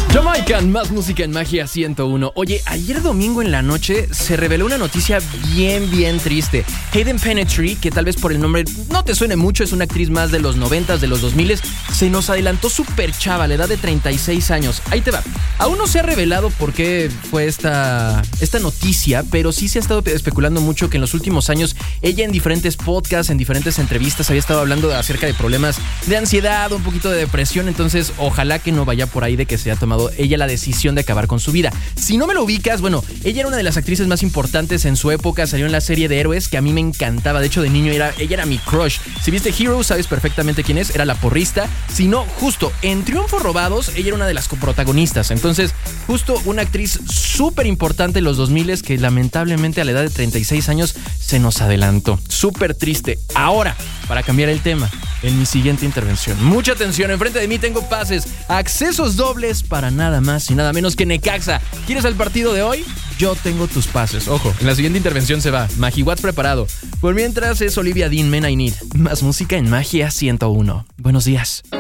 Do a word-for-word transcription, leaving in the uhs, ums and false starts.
Jamaican, más música en Magia ciento uno. Oye, ayer domingo en la noche se reveló una noticia bien, bien triste. Hayden Panettiere, que tal vez por el nombre no te suene mucho, es una actriz más de los noventas, de los dos miles, se nos adelantó súper chava, a la edad de treinta y seis años. Ahí te va. Aún no se ha revelado por qué fue esta, esta noticia, pero sí se ha estado especulando mucho que en los últimos años ella en diferentes podcasts, en diferentes entrevistas había estado hablando acerca de problemas de ansiedad, un poquito de depresión, entonces ojalá que no vaya por ahí de que se haya tomado ella la decisión de acabar con su vida. Si no me lo ubicas, bueno, ella era una de las actrices más importantes en su época, salió en la serie de Héroes, que a mí me encantaba, de hecho de niño era, ella era mi crush. Si viste Heroes, sabes perfectamente quién es, era la porrista. Si no, justo en Triunfos Robados, ella era una de las coprotagonistas, entonces justo una actriz súper importante en los dos miles que lamentablemente a la edad de treinta y seis años se nos adelantó. Súper triste. Ahora, para cambiar el tema, en mi siguiente intervención, mucha atención, enfrente de mí tengo pases, accesos dobles para nada más y nada menos que Necaxa. ¿Quieres el partido de hoy? Yo tengo tus pases. Ojo, en la siguiente intervención se va. Magiwatts preparado. Por mientras es Olivia Dean, Men I Need. Más música en Magia ciento uno. Buenos días.